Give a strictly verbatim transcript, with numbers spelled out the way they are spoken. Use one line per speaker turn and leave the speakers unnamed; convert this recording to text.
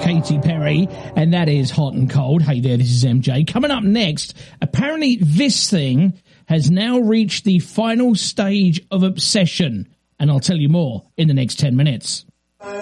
Katy Perry, and that is Hot and Cold. Hey there, this is M J. Coming up next, apparently this thing has now reached the final stage of obsession, and I'll tell you more in the next ten minutes.